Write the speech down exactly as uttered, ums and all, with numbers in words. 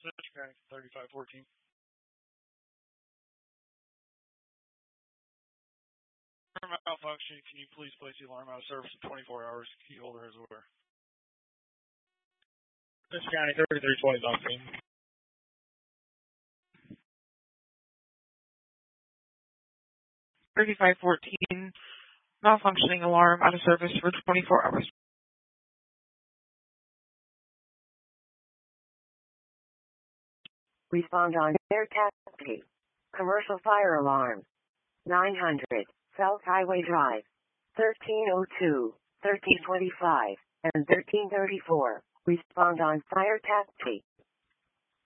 County thirty-five fourteen. Alarm malfunction. Can you please place the alarm out of service in twenty-four hours? Key holder is aware. Citrus County thirty-three twenty Duncan. thirty-five fourteen, malfunctioning alarm out of service for twenty-four hours. Respond on Air Taxi. Commercial fire alarm. nine hundred, South Highway Drive. thirteen oh two, thirteen twenty-five, and thirteen thirty-four. Respond on fire taxi.